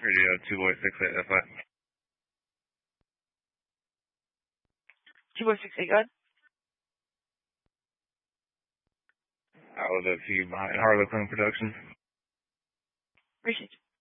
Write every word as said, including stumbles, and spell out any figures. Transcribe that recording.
Radio two boy six eight, that's fine. two boy six eight, go ahead. I was a few behind Harlequin Productions. Appreciate you.